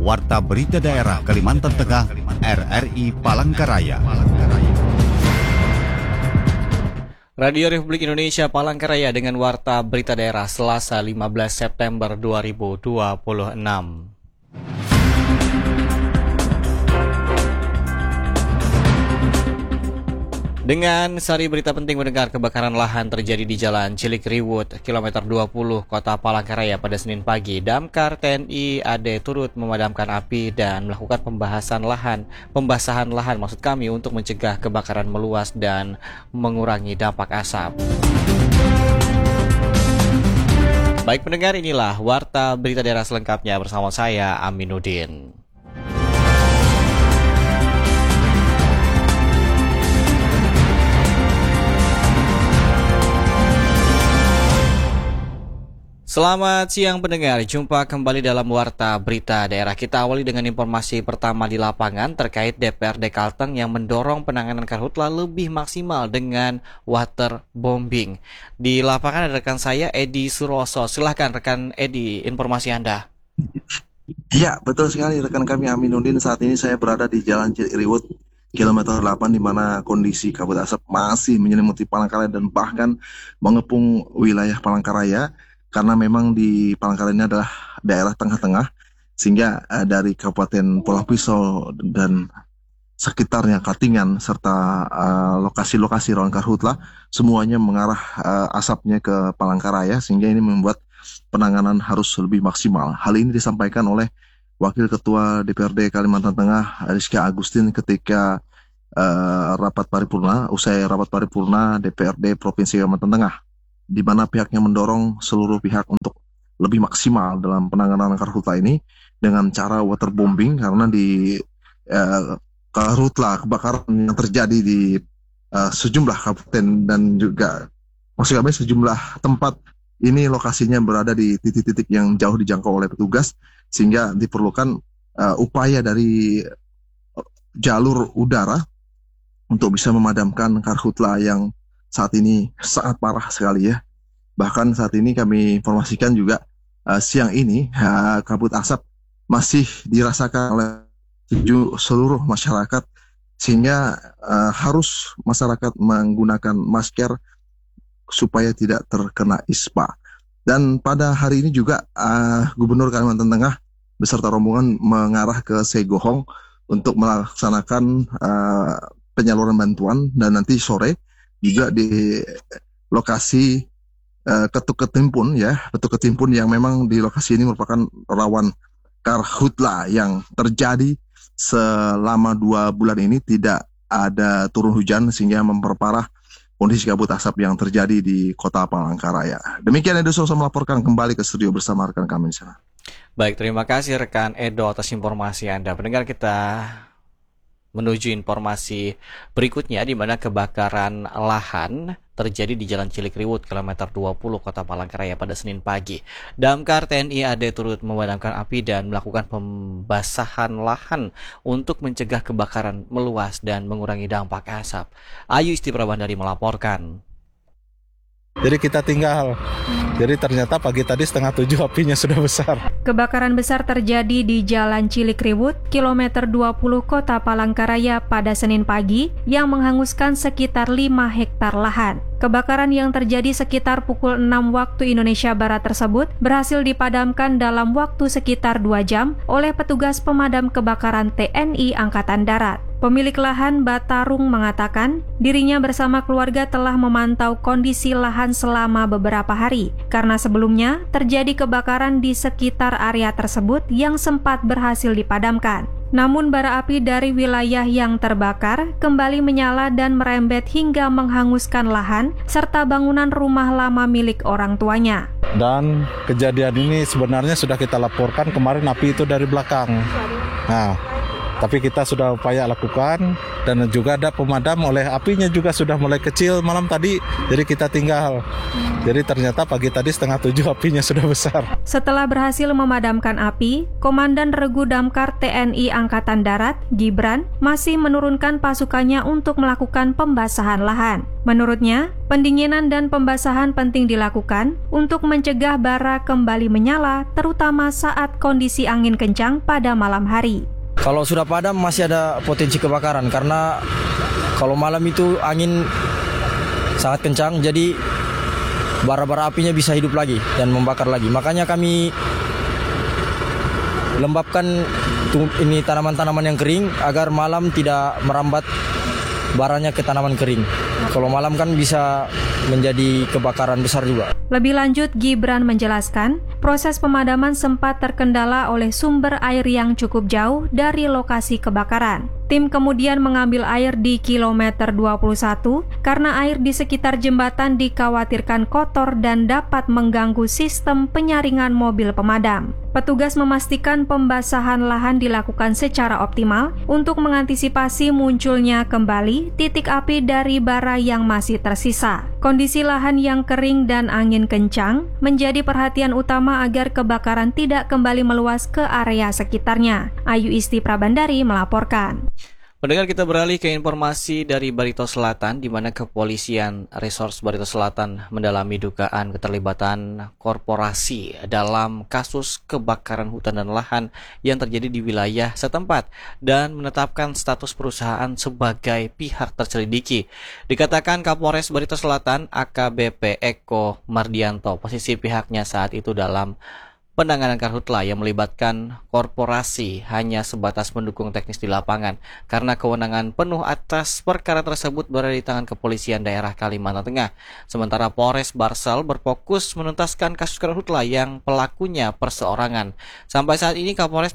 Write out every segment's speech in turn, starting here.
Warta Berita Daerah Kalimantan Tengah, RRI Palangkaraya. Radio Republik Indonesia Palangkaraya dengan Warta Berita Daerah Selasa 15 September 2026. Dengan sari berita penting mendengar kebakaran lahan terjadi di Jalan Cilikriwut, kilometer 20, Kota Palangkaraya pada Senin pagi. Damkar TNI AD turut memadamkan api dan melakukan pembasahan lahan untuk mencegah kebakaran meluas dan mengurangi dampak asap. Baik pendengar, inilah Warta Berita Daerah selengkapnya bersama saya Aminuddin. Selamat siang pendengar, jumpa kembali dalam Warta Berita Daerah. Kita awali dengan informasi pertama di lapangan terkait DPRD Kalteng yang mendorong penanganan karhutla lebih maksimal dengan waterbombing. Di lapangan ada rekan saya Edi Suroso. Silahkan rekan Edi, informasi Anda. Ya, betul sekali rekan kami Aminuddin. Saat ini saya berada di Jalan Cilikriwut, kilometer 8, di mana kondisi kabut asap masih menyelimuti Palangkaraya dan bahkan mengepung wilayah Palangkaraya. Karena memang di Palangkaraya ini adalah daerah tengah-tengah, sehingga dari Kabupaten Pulau Pisau dan sekitarnya Katingan serta lokasi-lokasi rawan karhutla semuanya mengarah asapnya ke Palangkaraya, sehingga ini membuat penanganan harus lebih maksimal. Hal ini disampaikan oleh Wakil Ketua DPRD Kalimantan Tengah Rizka Agustin ketika usai rapat paripurna DPRD Provinsi Kalimantan Tengah, di mana pihaknya mendorong seluruh pihak untuk lebih maksimal dalam penanganan karhutla ini dengan cara waterbombing, karena di karhutla kebakaran yang terjadi di sejumlah kabupaten dan juga maksud kami sejumlah tempat ini lokasinya berada di titik-titik yang jauh dijangkau oleh petugas, sehingga diperlukan upaya dari jalur udara untuk bisa memadamkan karhutla yang saat ini sangat parah sekali ya. Bahkan saat ini kami informasikan juga siang ini kabut asap masih dirasakan oleh seluruh masyarakat, sehingga harus masyarakat menggunakan masker supaya tidak terkena ispa. Dan pada hari ini juga Gubernur Kalimantan Tengah beserta rombongan mengarah ke Segohong untuk melaksanakan penyaluran bantuan, dan nanti sore juga di lokasi Petuk Ketimpun yang memang di lokasi ini merupakan rawan karhutla yang terjadi selama 2 bulan ini, tidak ada turun hujan sehingga memperparah kondisi kabut asap yang terjadi di Kota Palangkaraya. Demikian Edo Soso melaporkan kembali ke studio bersama rekan kami di sana. Baik, terima kasih rekan Edo atas informasi Anda. Pendengar, kita menuju informasi berikutnya, di mana kebakaran lahan terjadi di Jalan Cilikriwut, kilometer 20, Kota Palangkaraya pada Senin pagi. Damkar TNI AD turut memadamkan api dan melakukan pembasahan lahan untuk mencegah kebakaran meluas dan mengurangi dampak asap. Ayu Istiprabandari melaporkan. Jadi kita tinggal. Jadi ternyata pagi tadi 6:30 apinya sudah besar. Kebakaran besar terjadi di Jalan Cilikriwut, kilometer 20, Kota Palangkaraya pada Senin pagi yang menghanguskan sekitar 5 hektar lahan. Kebakaran yang terjadi sekitar pukul 6 waktu Indonesia Barat tersebut berhasil dipadamkan dalam waktu sekitar 2 jam oleh petugas pemadam kebakaran TNI Angkatan Darat. Pemilik lahan Batarung mengatakan dirinya bersama keluarga telah memantau kondisi lahan selama beberapa hari karena sebelumnya terjadi kebakaran di sekitar area tersebut yang sempat berhasil dipadamkan. Namun bara api dari wilayah yang terbakar kembali menyala dan merembet hingga menghanguskan lahan serta bangunan rumah lama milik orang tuanya. Dan kejadian ini sebenarnya sudah kita laporkan kemarin, api itu dari belakang. Nah, Tapi kita sudah upaya lakukan dan juga ada pemadam oleh apinya juga sudah mulai kecil malam tadi. Jadi kita tinggal. Jadi ternyata pagi tadi 6:30 apinya sudah besar. Setelah berhasil memadamkan api, Komandan Regu Damkar TNI Angkatan Darat, Gibran, masih menurunkan pasukannya untuk melakukan pembasahan lahan. Menurutnya, pendinginan dan pembasahan penting dilakukan untuk mencegah bara kembali menyala, terutama saat kondisi angin kencang pada malam hari. Kalau sudah padam masih ada potensi kebakaran karena kalau malam itu angin sangat kencang, jadi bara-bara apinya bisa hidup lagi dan membakar lagi. Makanya kami lembabkan ini tanaman-tanaman yang kering agar malam tidak merambat baranya ke tanaman kering. Kalau malam kan bisa menjadi kebakaran besar juga. Lebih lanjut, Gibran menjelaskan, proses pemadaman sempat terkendala oleh sumber air yang cukup jauh dari lokasi kebakaran. Tim kemudian mengambil air di kilometer 21 karena air di sekitar jembatan dikhawatirkan kotor dan dapat mengganggu sistem penyaringan mobil pemadam. Petugas memastikan pembasahan lahan dilakukan secara optimal untuk mengantisipasi munculnya kembali titik api dari bara yang masih tersisa. Kondisi lahan yang kering dan angin kencang menjadi perhatian utama agar kebakaran tidak kembali meluas ke area sekitarnya. Ayu Isti Prabandari melaporkan. Pendengar, kita beralih ke informasi dari Barito Selatan, di mana kepolisian Resors Barito Selatan mendalami dugaan keterlibatan korporasi dalam kasus kebakaran hutan dan lahan yang terjadi di wilayah setempat dan menetapkan status perusahaan sebagai pihak terselidiki. Dikatakan Kapolres Barito Selatan AKBP Eko Mardianto, posisi pihaknya saat itu dalam penanganan karhutla yang melibatkan korporasi hanya sebatas mendukung teknis di lapangan karena kewenangan penuh atas perkara tersebut berada di tangan kepolisian daerah Kalimantan Tengah. Sementara Polres Barsel berfokus menuntaskan kasus karhutla yang pelakunya perseorangan. Sampai saat ini Kapolres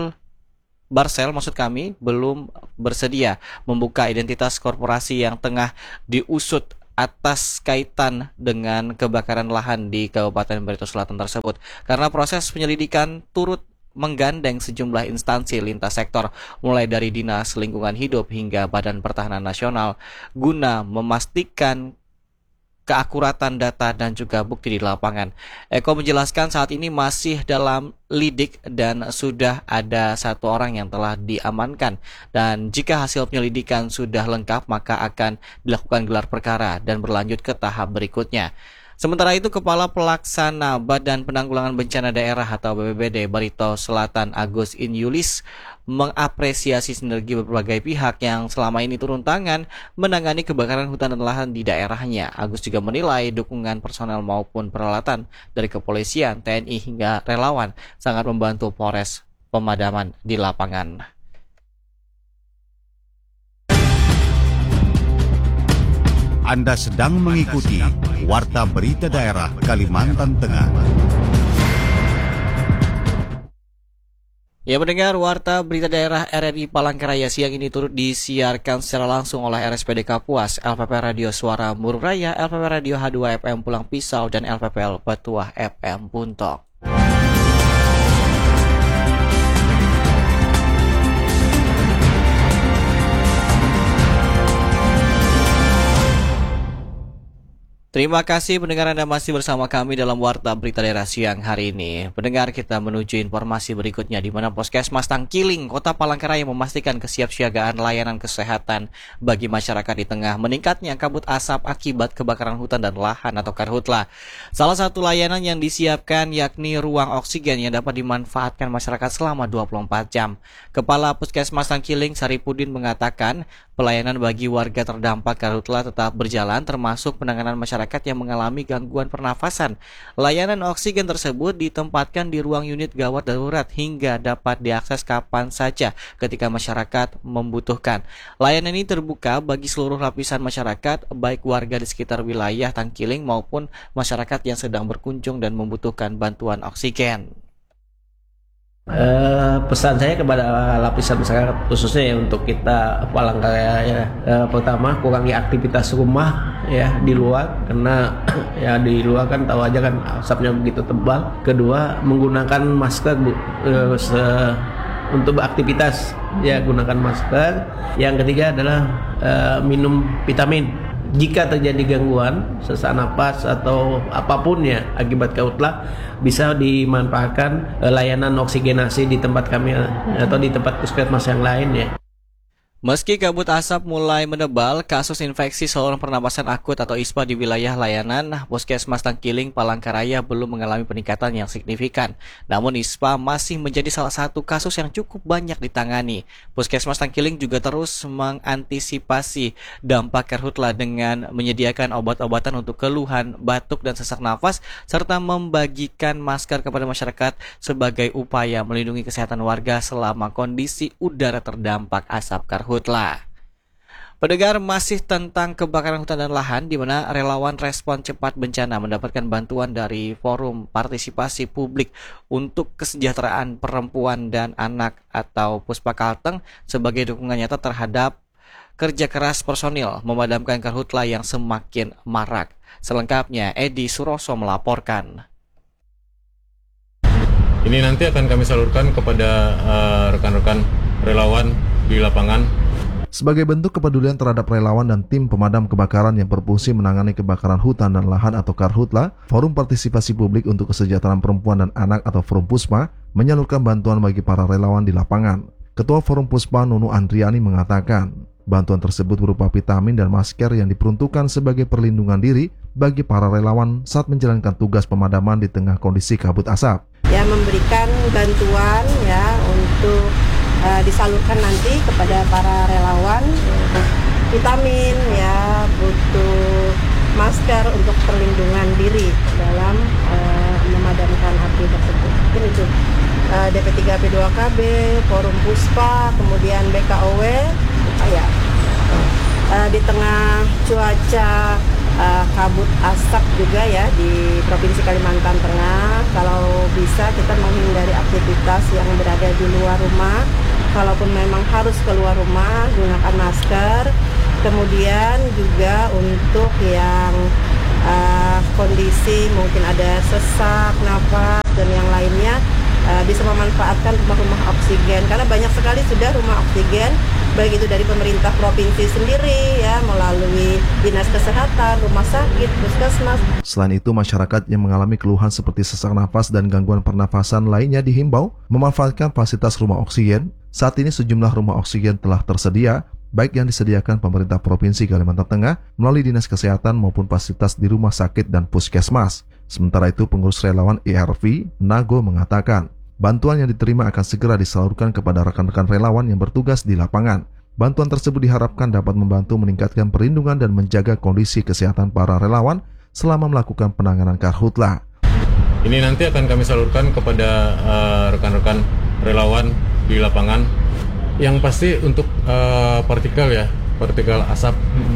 Barsel belum bersedia membuka identitas korporasi yang tengah diusut atas kaitan dengan kebakaran lahan di Kabupaten Barito Selatan tersebut, karena proses penyelidikan turut menggandeng sejumlah instansi lintas sektor mulai dari Dinas Lingkungan Hidup hingga Badan Pertahanan Nasional guna memastikan keakuratan data dan juga bukti di lapangan. Eko menjelaskan saat ini masih dalam lidik dan sudah ada 1 orang yang telah diamankan, dan jika hasil penyelidikan sudah lengkap maka akan dilakukan gelar perkara dan berlanjut ke tahap berikutnya. Sementara itu, Kepala Pelaksana Badan Penanggulangan Bencana Daerah atau BPBD Barito Selatan Agus Inyulis mengapresiasi sinergi berbagai pihak yang selama ini turun tangan menangani kebakaran hutan dan lahan di daerahnya. Agus juga menilai dukungan personel maupun peralatan dari kepolisian, TNI hingga relawan sangat membantu Polres pemadaman di lapangan. Anda sedang mengikuti Warta Berita Daerah Kalimantan Tengah. Ya, mendengar Warta Berita Daerah RRI Palangkaraya siang ini turut disiarkan secara langsung oleh RSPD Kapuas, LPP Radio Suara Murung Raya, LPP Radio H2 FM Pulang Pisau, dan LPPL Batuah FM Buntok. Terima kasih pendengar, Anda masih bersama kami dalam Warta Berita Daerah siang hari ini. Pendengar, kita menuju informasi berikutnya di mana Puskesmas Tangkiling, Kota Palangkaraya memastikan kesiapsiagaan layanan kesehatan bagi masyarakat di tengah meningkatnya kabut asap akibat kebakaran hutan dan lahan atau karhutla. Salah satu layanan yang disiapkan yakni ruang oksigen yang dapat dimanfaatkan masyarakat selama 24 jam. Kepala Puskesmas Tangkiling Saripudin mengatakan pelayanan bagi warga terdampak karhutla tetap berjalan, termasuk penanganan masyarakat yang mengalami gangguan pernafasan. Layanan oksigen tersebut ditempatkan di ruang unit gawat darurat hingga dapat diakses kapan saja ketika masyarakat membutuhkan. Layanan ini terbuka bagi seluruh lapisan masyarakat, baik warga di sekitar wilayah Tangkiling maupun masyarakat yang sedang berkunjung dan membutuhkan bantuan oksigen. Pesan saya kepada lapisan masyarakat khususnya ya untuk kita Palangkaraya ya, pertama kurangi aktivitas rumah ya di luar, karena ya di luar kan tahu aja kan asapnya begitu tebal. Kedua, menggunakan masker untuk beraktivitas, ya gunakan masker. Yang ketiga adalah minum vitamin. Jika terjadi gangguan sesak napas atau apapun ya akibat karhutlah, bisa dimanfaatkan layanan oksigenasi di tempat kami atau di tempat puskesmas yang lain ya. Meski kabut asap mulai menebal, kasus infeksi saluran pernapasan akut atau ISPA di wilayah layanan Puskesmas Tangkiling, Palangkaraya belum mengalami peningkatan yang signifikan. Namun ISPA masih menjadi salah satu kasus yang cukup banyak ditangani. Puskesmas Tangkiling juga terus mengantisipasi dampak karhutla dengan menyediakan obat-obatan untuk keluhan, batuk, dan sesak nafas, serta membagikan masker kepada masyarakat sebagai upaya melindungi kesehatan warga selama kondisi udara terdampak asap karhutla. Pendengar, masih tentang kebakaran hutan dan lahan, di mana relawan respon cepat bencana mendapatkan bantuan dari Forum Partisipasi Publik untuk Kesejahteraan Perempuan dan Anak atau Puspa Kalteng sebagai dukungan nyata terhadap kerja keras personil memadamkan karhutla yang semakin marak. Selengkapnya, Edi Suroso melaporkan. Ini nanti akan kami salurkan kepada rekan-rekan relawan di lapangan. Sebagai bentuk kepedulian terhadap relawan dan tim pemadam kebakaran yang berfungsi menangani kebakaran hutan dan lahan atau karhutla, Forum Partisipasi Publik untuk Kesejahteraan Perempuan dan Anak atau Forum Puspa menyalurkan bantuan bagi para relawan di lapangan. Ketua Forum Puspa Nunu Andriani mengatakan, bantuan tersebut berupa vitamin dan masker yang diperuntukkan sebagai perlindungan diri bagi para relawan saat menjalankan tugas pemadaman di tengah kondisi kabut asap. Ya, memberikan bantuan ya untuk disalurkan nanti kepada para relawan, vitamin ya, butuh masker untuk perlindungan diri dalam memadamkan api tersebut. Mungkin itu DP3P2KB, Forum Puspa, kemudian BKOW ya. Di tengah cuaca kabut asap juga ya di Provinsi Kalimantan Tengah, kalau bisa kita menghindari aktivitas yang berada di luar rumah. Kalaupun memang harus keluar rumah, gunakan masker. Kemudian juga untuk yang kondisi mungkin ada sesak nafas dan yang lainnya, bisa memanfaatkan rumah-rumah oksigen, karena banyak sekali sudah rumah oksigen, baik itu dari pemerintah provinsi sendiri ya, melalui dinas kesehatan, rumah sakit, puskesmas. Selain itu, masyarakat yang mengalami keluhan seperti sesak nafas dan gangguan pernafasan lainnya dihimbau memanfaatkan fasilitas rumah oksigen. Saat ini sejumlah rumah oksigen telah tersedia, baik yang disediakan pemerintah Provinsi Kalimantan Tengah melalui Dinas Kesehatan maupun fasilitas di rumah sakit dan puskesmas. Sementara itu, pengurus relawan ERV, Nago, mengatakan, bantuan yang diterima akan segera disalurkan kepada rekan-rekan relawan yang bertugas di lapangan. Bantuan tersebut diharapkan dapat membantu meningkatkan perlindungan dan menjaga kondisi kesehatan para relawan selama melakukan penanganan karhutla. Ini nanti akan kami salurkan kepada rekan-rekan relawan di lapangan. Yang pasti untuk partikel asap.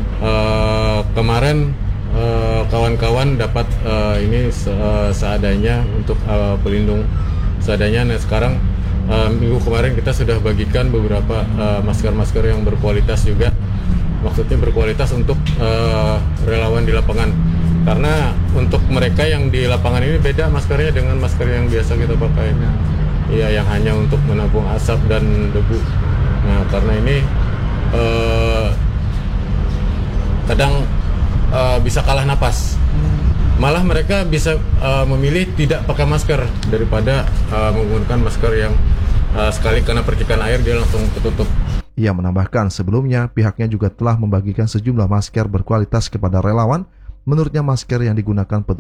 Kemarin kawan-kawan dapat ini seadanya untuk pelindung seadanya. Nah, sekarang minggu kemarin kita sudah bagikan beberapa masker-masker yang berkualitas juga. Maksudnya berkualitas untuk relawan di lapangan. Karena untuk mereka yang di lapangan ini beda maskernya dengan masker yang biasa kita pakai. Iya, yang hanya untuk menampung asap dan debu. Nah, karena ini kadang bisa kalah napas. Malah mereka bisa memilih tidak pakai masker daripada menggunakan masker yang sekali kena percikan air dia langsung tertutup. Ia menambahkan sebelumnya pihaknya juga telah membagikan sejumlah masker berkualitas kepada relawan. Menurutnya masker yang digunakan petugas